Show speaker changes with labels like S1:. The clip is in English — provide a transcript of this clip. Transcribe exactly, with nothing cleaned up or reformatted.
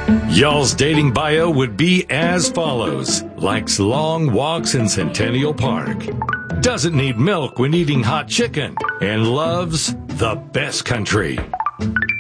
S1: Y'all's dating bio would be as follows. Likes long walks in Centennial Park. Doesn't need milk when eating hot chicken. And loves the best country.